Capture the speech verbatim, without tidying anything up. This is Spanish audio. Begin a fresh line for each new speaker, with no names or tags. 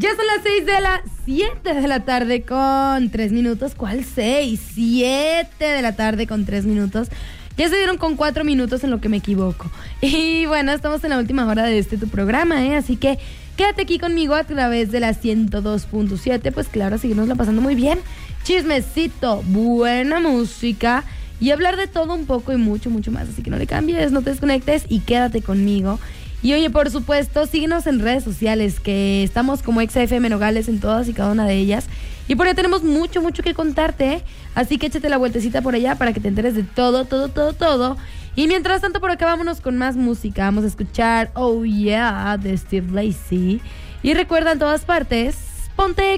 Ya son las seis de la... siete de la tarde con tres minutos. ¿Cuál seis? siete de la tarde con tres minutos. Ya se dieron con cuatro minutos en lo que me equivoco. Y bueno, estamos en la última hora de este tu programa, ¿eh? Así que quédate aquí conmigo a través de la ciento dos punto siete. Pues claro, seguirnos la pasando muy bien. Chismecito, buena música y hablar de todo un poco y mucho, mucho más. Así que no le cambies, no te desconectes y quédate conmigo. Y oye, por supuesto, síguenos en redes sociales, que estamos como Exa F M Nogales en todas y cada una de ellas. Y por allá tenemos mucho, mucho que contarte, ¿eh? Así que échate la vueltecita por allá para que te enteres de todo, todo, todo, todo. Y mientras tanto, por acá vámonos con más música. Vamos a escuchar Oh Yeah de Steve Lacy. Y recuerda, en todas partes, ponte